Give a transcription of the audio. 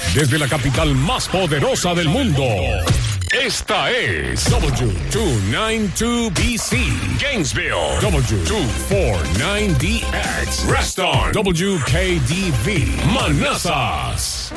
Desde la capital más poderosa del mundo. Esta es W292BC, Gainesville, W249DX, Reston, WKDV, Manassas.